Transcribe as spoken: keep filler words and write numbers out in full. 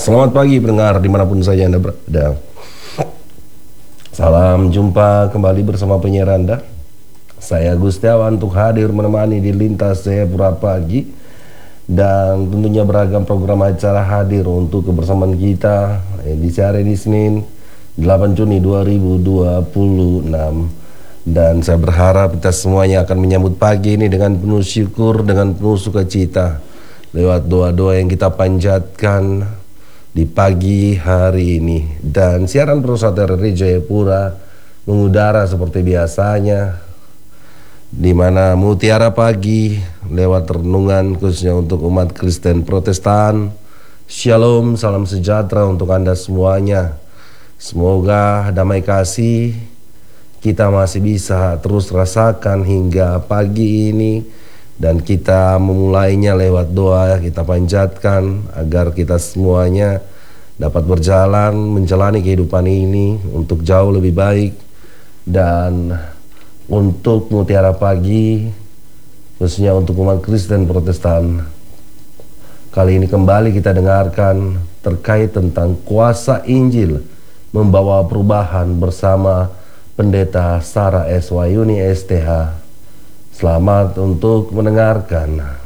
Selamat pagi pendengar dimanapun saja Anda berada. Salam jumpa kembali bersama penyiar Anda. Saya Gustiawan untuk hadir menemani di Lintas Jayapura Pagi. Dan tentunya beragam program acara hadir untuk kebersamaan kita di hari ini Senin delapan Juni dua ribu dua puluh enam. Dan saya berharap kita semuanya akan menyambut pagi ini dengan penuh syukur, dengan penuh sukacita lewat doa-doa yang kita panjatkan di pagi hari ini. Dan siaran Prosat R R I Jayapura mengudara seperti biasanya, di mana Mutiara Pagi lewat renungan khususnya untuk umat Kristen Protestan. Shalom, salam sejahtera untuk Anda semuanya. Semoga damai kasih kita masih bisa terus rasakan hingga pagi ini. Dan kita memulainya lewat doa kita panjatkan agar kita semuanya dapat berjalan menjalani kehidupan ini untuk jauh lebih baik. Dan untuk Mutiara Pagi khususnya untuk umat Kristen Protestan, kali ini kembali kita dengarkan terkait tentang kuasa Injil membawa perubahan bersama Pendeta Sarah S. Wahyuni S T H. Selamat untuk mendengarkan.